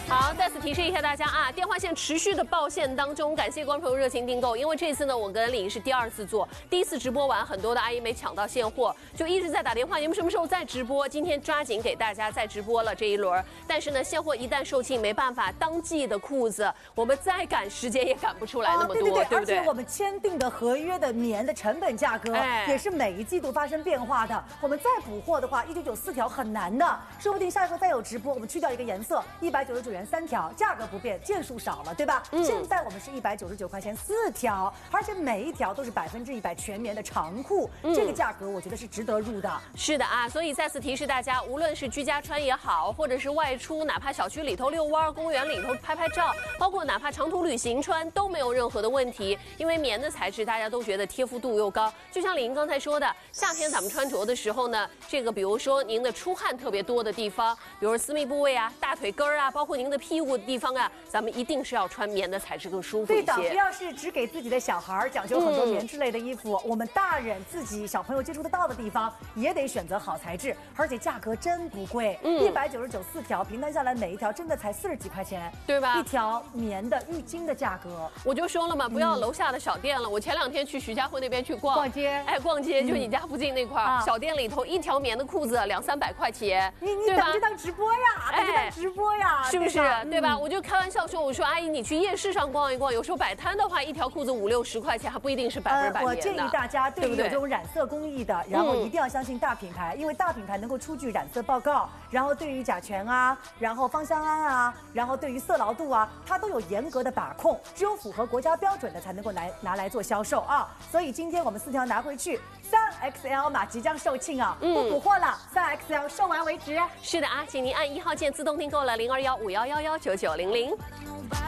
好，再次提示一下大家啊，电话线持续的爆线当中，感谢观众朋友热情订购。因为这次呢，我跟李莹是第2次做，第1次直播完，很多的阿姨没抢到现货，就一直在打电话，你们什么时候再直播？今天抓紧给大家再直播了这一轮。但是呢，现货一旦售罄，没办法，当季的裤子我们再赶时间也赶不出来那么多，对不对？ 而且我们签订的合约的棉的成本价格也是每一季度发生变化的。我们再补货的话，1994条很难的，说不定下一回再有直播，我们去掉一个颜色，199元3条，价格不变，件数少了，对吧？现在我们是199块钱4条，而且每一条都是100%全棉的长裤，这个价格我觉得是值得入的。 是的啊，所以再次提示大家，无论是居家穿也好，或者是外出，哪怕小区里头遛弯、公园里头拍拍照，包括哪怕长途旅行穿都没有任何的问题，因为棉的材质大家都觉得贴肤度又高。就像李莹刚才说的，夏天咱们穿着的时候呢，这个比如说您的出汗特别多的地方，比如私密部位啊、大腿根儿啊，包括您的屁股的地方啊，咱们一定是要穿棉的材质更舒服一些。 对的，不要是只给自己的小孩讲究很多棉质类的衣服，我们大人自己小朋友接触得到的地方也得选择好材质，而且价格真不贵，199 4条，平摊下来每一条真的才40几块钱， 对吧？ 一条棉的浴巾的价格， 我就说了嘛，不要楼下的小店了。我前2天去徐家汇那边去逛街， 逛街就你家附近那块小店里头，一条棉的裤子200、300块钱， 你等着当直播呀，等着当直播呀， 是不是？对吧？我就开玩笑说，我说阿姨，你去夜市上逛一逛，有时候摆摊的话，一条裤子50、60块钱，还不一定是100%棉的。 我建议大家对于有这种染色工艺的，然后一定要相信大品牌，因为大品牌能够出具染色报告，然后对于甲醛啊，然后芳香胺啊，然后对于色牢度啊，它都有严格的把控，只有符合国家标准的才能够拿来做销售啊。所以今天我们4条拿回去，3XL 码即将售罄啊，不补货了，3XL 售完为止。 是的啊，请您按1号键自动订购了0215111990。